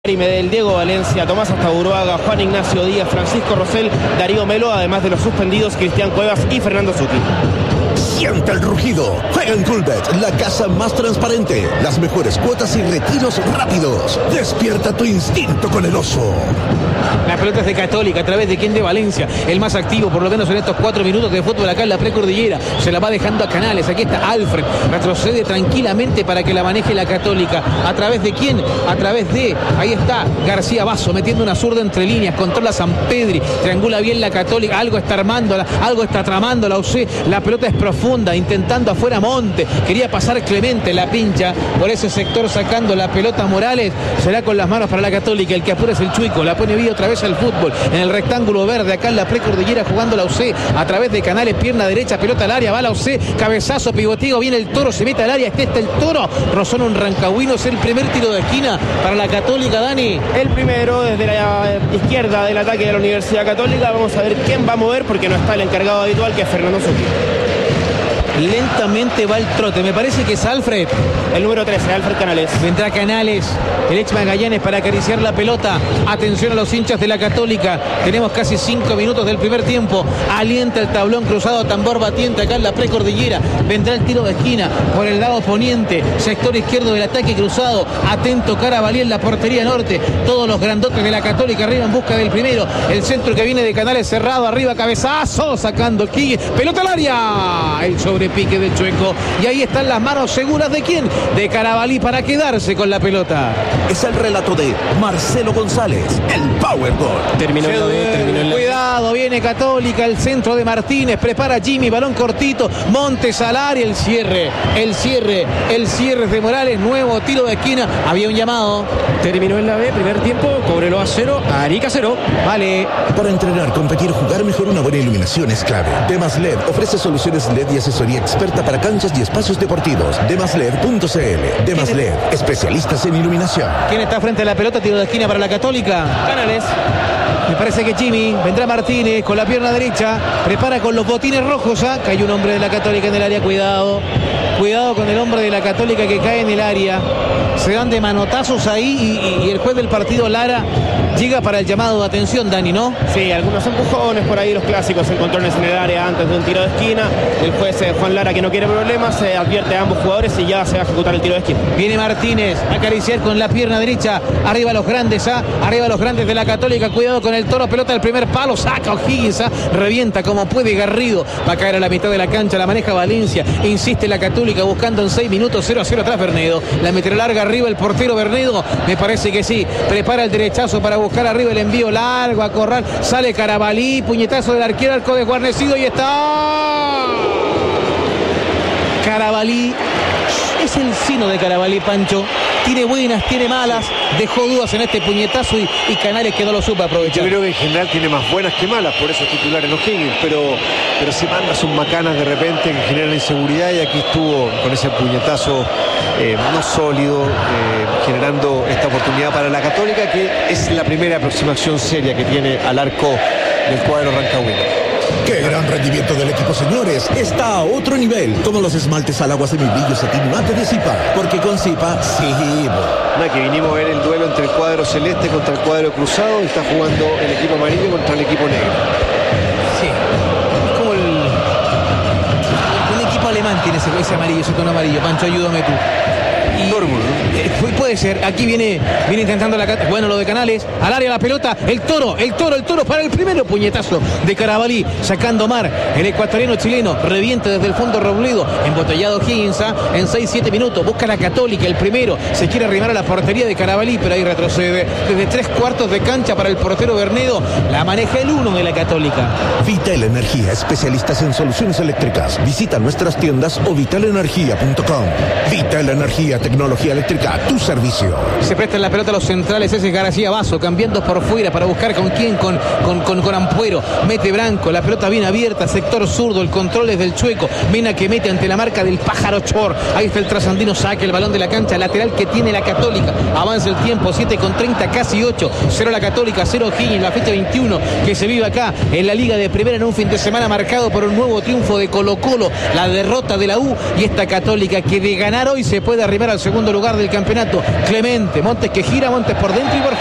Medel, Diego Valencia, Tomás Astaburuaga, Juan Ignacio Díaz, Francisco Rosell, Darío Melo, además de los suspendidos Cristian Cuevas y Fernando Zucchi. Siente el rugido. Juega en Coolbet, la casa más transparente. Las mejores cuotas y retiros rápidos. Despierta tu instinto con el oso. La pelota es de Católica, a través de quién, de Valencia. El más activo, por lo menos en estos 4 minutos de fútbol acá en la precordillera. Se la va dejando a Canales. Aquí está Alfred. Retrocede tranquilamente para que la maneje la Católica. ¿A través de quién? A través de, ahí está, García Basso, metiendo una zurda entre líneas. Controla Sampedri. Triangula bien la Católica. Algo está armándola, algo está tramando la UC. La pelota es profunda, intentando afuera Monte. Quería pasar Clemente, la pincha por ese sector sacando la pelota Morales. Será con las manos para la Católica. El que apura es el Chuico. La pone bien otra vez al fútbol. En el rectángulo verde, acá en la precordillera jugando la UC. A través de Canales, pierna derecha, pelota al área. Va la UC. Cabezazo, pivoteo. Viene el Toro, se mete al área. Este está el Toro. Rozón un Rancagüino. Es el primer tiro de esquina para la Católica, Dani. El primero desde la izquierda del ataque de la Universidad Católica. Vamos a ver quién va a mover porque no está el encargado habitual, que es Fernando Zucchi. Lentamente va el trote, me parece que es Alfred. El número 13, Alfred Canales. Vendrá Canales, el ex Magallanes, para acariciar la pelota. Atención a los hinchas de la Católica. Tenemos casi 5 minutos del primer tiempo. Alienta el tablón cruzado, tambor batiente acá en la precordillera. Vendrá el tiro de esquina por el lado poniente, sector izquierdo del ataque cruzado. Atento Carabalí en la portería norte. Todos los grandotes de la Católica arriba en busca del primero. El centro que viene de Canales cerrado, arriba cabezazo, sacando King. Pelota al área. El sobrepique del Chueco. Y ahí están las manos seguras de quién, de Carabalí, para quedarse con la pelota. Es el relato de Marcelo González, el Powerball. Terminó el... Cuidado, viene Católica, el centro de Martínez, prepara Jimmy, balón cortito, Montes al área, el cierre de Morales, nuevo tiro de esquina. Había un llamado. Terminó en la B, primer tiempo, Cobreloa a 0, Arica 0. Vale. Para entrenar, competir, jugar mejor, una buena iluminación es clave. Demas LED ofrece soluciones LED y asesoría experta para canchas y espacios deportivos. Demasled.cl. Demas LED, especialistas en iluminación. ¿Quién está frente a la pelota? Tiro de esquina para la Católica. Canales. Me parece que Jimmy, vendrá Martínez con la pierna derecha, prepara con los botines rojos. Cae un hombre de la Católica en el área, cuidado con el hombre de la Católica que cae en el área. Se dan de manotazos ahí y el juez del partido, Lara, llega para el llamado de atención, Dani, ¿no? Sí, algunos empujones por ahí, los clásicos, encontrones en el área antes de un tiro de esquina. El juez Juan Lara, que no quiere problemas, advierte a ambos jugadores y ya se va a ejecutar el tiro de esquina. Viene Martínez a acariciar con la pierna derecha, arriba los grandes, arriba los grandes de la Católica, cuidado con el Toro, pelota del primer palo, saca O'Higgins, revienta como puede Garrido, va a caer a la mitad de la cancha, la maneja Valencia, insiste la Católica buscando en 6 minutos, 0-0 atrás Bernedo, la meterá larga arriba el portero Bernedo, me parece que sí, prepara el derechazo para buscar arriba el envío largo a Corral, sale Carabalí, puñetazo del arquero, arco desguarnecido y está Carabalí. Es el sino de Carabalí, Pancho. Tiene buenas, tiene malas. Dejó dudas en este puñetazo y Canales que no lo supo aprovechar. Yo creo que en general tiene más buenas que malas, por eso es titular en O'Higgins, pero si manda sus macanas de repente que generan inseguridad, y aquí estuvo con ese puñetazo no sólido, generando esta oportunidad para la Católica, que es la primera aproximación seria que tiene al arco del cuadro rancagüino. ¡Qué gran rendimiento del equipo, señores! Está a otro nivel. Todos los esmaltes al agua semibrillo satín mate de Zipa, porque con Zipa sí. Que vinimos a ver el duelo entre el cuadro celeste contra el cuadro cruzado, y está jugando el equipo amarillo contra el equipo negro. Sí, es como un equipo alemán tiene ese amarillo, ese tono amarillo. Pancho, ayúdame tú. Puede ser, aquí viene intentando bueno, lo de Canales, al área la pelota, el toro para el primero, puñetazo de Carabalí, sacando Mar, el ecuatoriano chileno, revienta desde el fondo Robledo, embotellado Higgins, en 6-7 minutos, busca la Católica, el primero, se quiere arrimar a la portería de Carabalí, pero ahí retrocede, desde 3/4 de cancha para el portero Bernedo, la maneja el 1 de la Católica. Vital Energía, especialistas en soluciones eléctricas, visita nuestras tiendas o vitalenergia.com. Vital Energía, tecnología eléctrica, tu servicio. Se prestan la pelota a los centrales, ese García Basso, cambiando por fuera para buscar con quién, con Ampuero, mete Branco, la pelota bien abierta, sector zurdo, el control es del Chueco, Mena que mete ante la marca del Pájaro Chor, ahí está el trasandino, saca el balón de la cancha, lateral que tiene la Católica, avanza el tiempo, 7:30, casi 8, 0 la Católica, 0 O'Higgins, la fecha 21 que se vive acá en la Liga de Primera, en un fin de semana marcado por un nuevo triunfo de Colo-Colo, la derrota de la U, y esta Católica que de ganar hoy se puede arrimar al segundo lugar del campeonato. Clemente, Montes que gira, Montes por dentro y por